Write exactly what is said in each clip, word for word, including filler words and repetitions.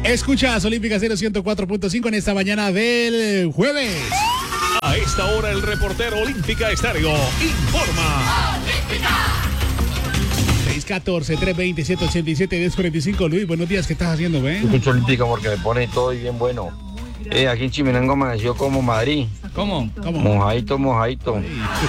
Escuchas Olímpica cero ciento cuatro punto cinco en esta mañana del jueves. A esta hora el reportero Olímpica Estéreo informa. seis catorce, trescientos veintisiete, ochenta y siete, diez cuarenta y cinco. Luis, buenos días, ¿qué estás haciendo, ven? Escucho Olímpica porque me pone todo bien bueno. Eh, aquí en Chimenango amaneció como Madrid. ¿Cómo? ¿Cómo? Mojadito, mojadito.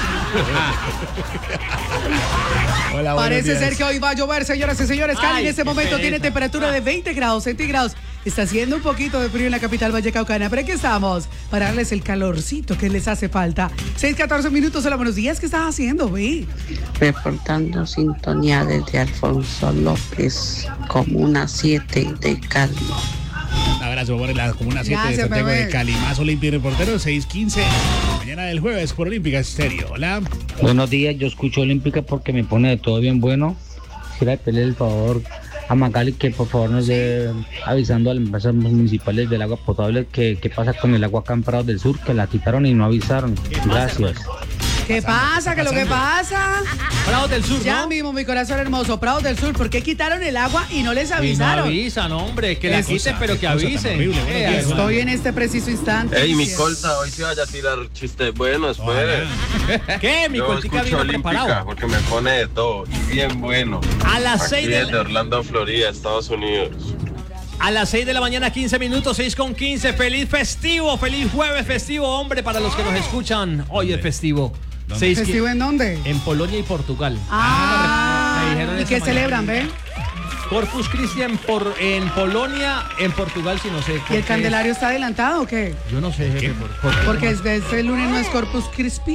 Hola, parece ser que hoy va a llover, señoras y señores. Cali en este momento tiene temperatura de veinte grados centígrados. Está haciendo un poquito de frío en la capital vallecaucana, pero aquí estamos para darles el calorcito que les hace falta. seis, catorce minutos, hola, buenos días. ¿Qué estás haciendo, vi? Reportando sintonía desde Alfonso López, Comuna siete de Cali. Un abrazo por la Comuna siete de Gracias, Santiago bebé. de Cali. Más Olímpica reportero, seis quince. Mañana del jueves por Olímpica Estéreo. Hola. Buenos días, yo escucho Olímpica porque me pone de todo bien bueno. Quisiera pedirle el favor a Magali que por favor nos dé avisando a las empresas municipales del agua potable que qué pasa con el agua acá en Prados del Sur, que la quitaron y no avisaron. Gracias. ¿Qué pasa? ¿Qué es lo que pasa? Prados del Sur, Ya ¿no? mismo, mi corazón hermoso. Prados del Sur, ¿por qué quitaron el agua y no les Y no avisaron? avisan, hombre, que la Es- quiten, pero que qué cosa tan avisen. horrible. Buenos Eh, días. Estoy en este preciso instante. Ey, mi colta, hoy sí vaya a tirar chistes buenos, pues. ¿Qué? Mi Yo coltica escucho vino Olímpica preparado. porque me pone de todo y bien bueno. A las Aquí seis de desde la... Orlando, Florida, Estados Unidos. A las seis de la mañana, quince minutos, seis con quince. Feliz festivo, feliz jueves festivo, hombre, para los que nos escuchan. Hoy es festivo. Seis qui- ¿Festivo en dónde? En Polonia y Portugal. Ah, me dijeron ¿y esta qué mañana. celebran, ven? Corpus Christi en, por, en Polonia, en Portugal, si no sé. ¿por ¿Y el qué? Candelario está adelantado o qué? Yo no sé, jefe, por, por qué. Porque este, este lunes no es Corpus Christi.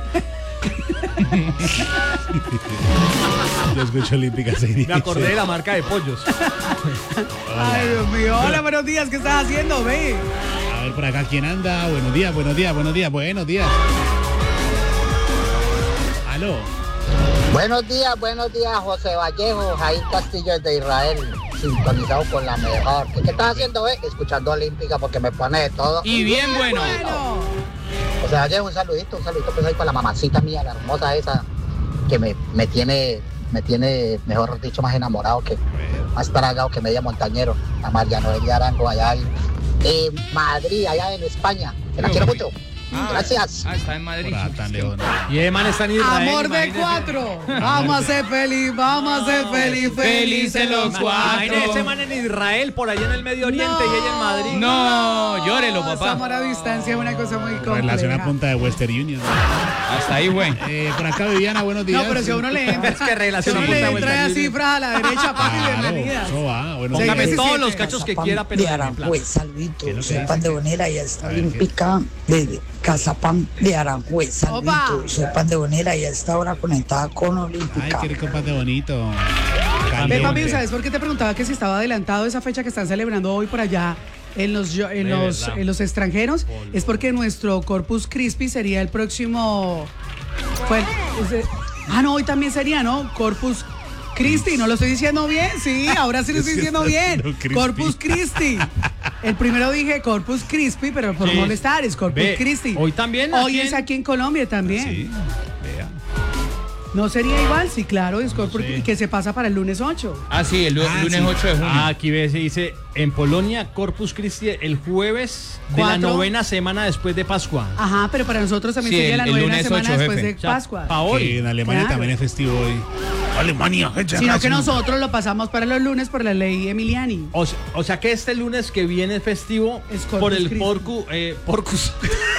Yo escucho Olímpica seis diecisiete. Me acordé de la marca de pollos. Ay, Dios mío. Hola, buenos días. ¿Qué estás haciendo, ve? A ver por acá quién anda. Buenos días, buenos días, buenos días, buenos días. Aló. Buenos días, buenos días, José Vallejo, Jair Castillo de Israel, sintonizado con la mejor. ¿Qué, qué estás haciendo, eh? Escuchando Olímpica porque me pone de todo. Y bien bueno. José Vallejo, un saludito, un saludito pues ahí para la mamacita mía, la hermosa esa, que me, me tiene, me tiene, mejor dicho, más enamorado que, más tragado que media montañero, a María Noelia Arango allá en eh, Madrid, allá en España. Que la quiero mucho. Gracias. Ah, está en Madrid. Por tan lejos, ¿no? Y el man está en Israel. Amor de imagínese. cuatro. Vamos a ser feliz, vamos a ser feliz, felices los Imagínese ese cuatro. man en Israel, por allá en el Medio Oriente y ella en Madrid. No, llórelo, Ese papá. amor a distancia es una cosa muy Relación a compleja. punta de Western Union. Hasta ahí, güey. Eh, por acá Viviana, buenos días. No, pero si a uno le entra, Es que relación si a uno le punta de entra Western las Union. cifras a la derecha, papi, Claro, bienvenidas. eso va. Buenos Sí, días. Póngame sí, todos sí, los sí. cachos que quiera, pero de en plata. Aranjuez, saludito. ¿Qué es lo que Soy dice? Pan de Bonera y está A ver, ¿qué? Olímpica de Cazapán de Aranjuez, Opa. saludito. Soy Pan de Bonera y a esta hora conectada con Ay, Olímpica. qué rico pate bonito. Ve, Caliente. papi, ¿sabes por qué te preguntaba que si estaba adelantado esa fecha que están celebrando hoy por allá en los, yo- en De los, verdad. en los extranjeros? Es porque nuestro Corpus Christi sería el próximo... Bueno, ese- ah, no, hoy también sería, ¿no? Corpus Christi, ¿no lo estoy diciendo bien? Sí, ahora sí lo estoy diciendo bien. No, Crispy. Corpus Christi. El primero dije Corpus Crispy, pero por Sí. molestar es Corpus Ve, Christi. hoy también Hoy aquí es en- aquí en Colombia también. Sí, vea. ¿No sería igual? Sí, claro, es Corpus sé. y que se pasa para el lunes ocho. Ah, sí, el lu- Ah, lunes sí. ocho de junio. Ah, aquí ve, se dice en Polonia Corpus Christi el jueves de la Cuatro. novena semana después de Pascua. Ajá, pero para nosotros también Sí, sería el- la el novena lunes semana ocho, después jefe. de O sea, Pascua. pa' hoy. Que en Alemania Claro. también es festivo hoy. Alemania. Sino que nosotros lo pasamos para los lunes por la ley Emiliani. O, se- o sea que este lunes que viene es festivo Es Corpus por el Christi. porcu, eh, porcus.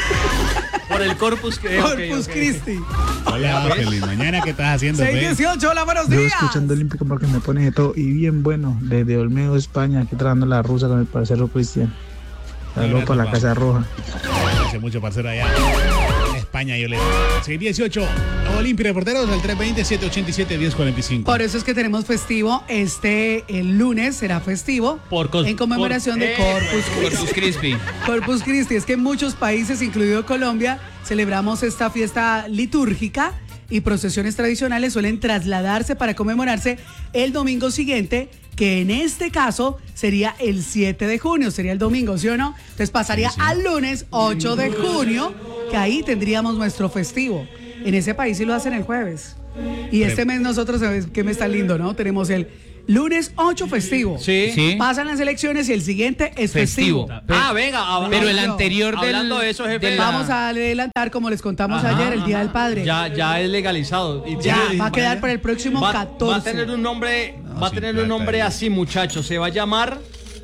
por el Corpus. que- ok, Corpus ok. Christi. Hola, feliz mañana. ¿Qué estás haciendo, seis pe? dieciocho, hola, buenos Yo días. escuchando Olímpica porque me pone de todo y bien bueno. Desde Olmedo, España, aquí trabajando la rusa con el parcero Cristian. Saludos para la Casa Roja. Hace mucho parcero allá en España, yo le seis dieciocho, Olimpia Reporteros, al tres veinte, siete ochenta y siete, diez cuarenta y cinco. Por eso es que tenemos festivo. Este, el lunes será festivo Por cos- en conmemoración por- de eh, Corpus Christi. Corpus Crispy. Corpus Christi. Es que en muchos países, incluido Colombia, celebramos esta fiesta litúrgica y procesiones tradicionales suelen trasladarse para conmemorarse el domingo siguiente, que en este caso sería el siete de junio, sería el domingo, ¿sí o no? Entonces pasaría Sí, sí. al lunes ocho de junio, que ahí tendríamos nuestro festivo. En ese país sí lo hacen el jueves. Y este mes nosotros, ¿sabes qué mes tan lindo, no? Tenemos el Lunes ocho festivo. Sí. Sí. Pasan las elecciones y el siguiente es festivo. Festivo. Ah, venga. hab- Pero el hab- anterior del... Hablando de eso, jefe, de la- Vamos a adelantar, como les contamos Ajá, ayer, el Día ajá. del Padre. Ya, ya es legalizado. Y Ya, tiene- va a quedar para el próximo va, catorce. va a tener un nombre, va a sin tener plata un nombre ahí. así, muchachos. Se va a llamar.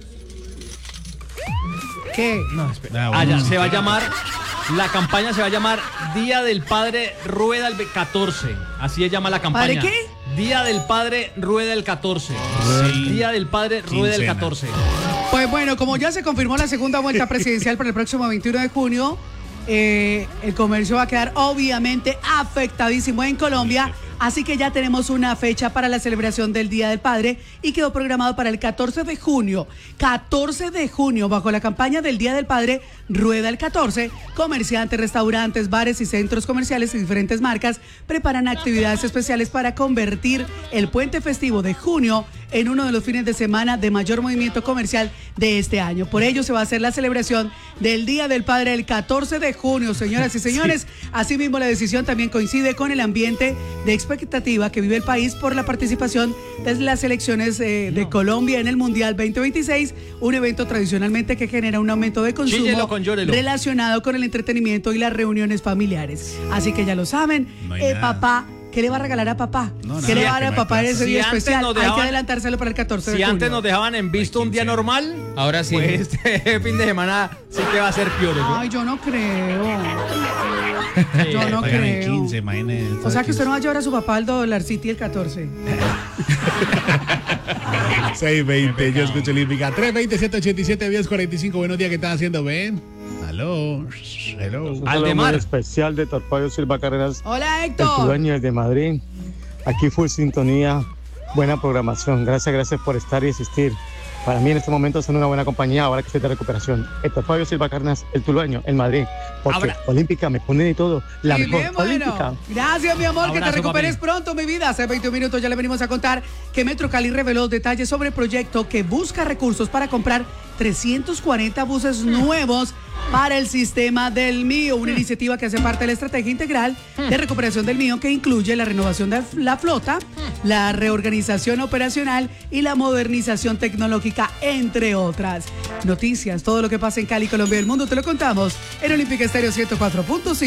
¿Qué? Ah, Ah, ya, bueno. se va a llamar. La campaña se va a llamar Día del Padre Rueda el catorce. Así se llama la campaña. ¿Padre qué? Día del Padre Rueda el catorce. Sí. Día del Padre Rueda el Quincena. catorce. Pues bueno, como ya se confirmó la segunda vuelta presidencial para el próximo veintiuno de junio, eh, el comercio va a quedar obviamente afectadísimo en Colombia. Así que ya tenemos una fecha para la celebración del Día del Padre y quedó programado para el catorce de junio. catorce de junio, bajo la campaña del Día del Padre, Rueda el catorce. Comerciantes, restaurantes, bares y centros comerciales y diferentes marcas preparan actividades especiales para convertir el puente festivo de junio en uno de los fines de semana de mayor movimiento comercial de este año. Por ello se va a hacer la celebración del Día del Padre el catorce de junio, señoras y señores. Asimismo, la decisión también coincide con el ambiente de expectativa que vive el país por la participación de las selecciones eh, de Colombia en el Mundial veinte veintiséis, un evento tradicionalmente que genera un aumento de consumo Chíllelo con llórelo. relacionado con el entretenimiento y las reuniones familiares. Así que ya lo saben, No hay eh, nada. papá, ¿qué le va a regalar a papá? No, ¿Qué nada, le va a dar que a no hay papá en plata. ese Si día antes especial? nos Hay dejaban- que adelantárselo para el catorce de Si junio. antes nos dejaban en visto un día quincena. normal, Ahora sí. pues este fin de semana sí que va a ser peor. ¿no? Ay, yo no creo. Sí. Yo no Pagan en creo. quince, imagínese. O sea que usted no va a llevar a su papá al Dollar City el catorce. seis veinte, yo escucho Olímpica. tres veinte, siete ochenta y siete, diez cuarenta y cinco. Buenos días, ¿qué están haciendo, Ben? Aló. Hello. Aldemar. especial de Torpayo Silva Carreras, Hola, el Héctor. dueño desde Madrid. Aquí full sintonía, buena programación. Gracias, gracias por estar y asistir. Para mí en este momento son una buena compañía ahora que estoy de recuperación. Héctor Fabio Silva Carreras, el tulueño, el Madrid. Porque Abra- Olímpica me pone de todo. La Sí, mejor bien, bueno. Olímpica. Gracias, mi amor, que te Abrazo, recuperes papi. pronto, mi vida. Hace veinte minutos ya le venimos a contar que Metro Cali reveló los detalles sobre el proyecto que busca recursos para comprar trescientos cuarenta buses nuevos para el sistema del Mío, una iniciativa que hace parte de la estrategia integral de recuperación del Mío, que incluye la renovación de la flota, la reorganización operacional y la modernización tecnológica, entre otras. Noticias, todo lo que pasa en Cali, Colombia y el mundo, te lo contamos en Olímpica Estéreo ciento cuatro punto cinco.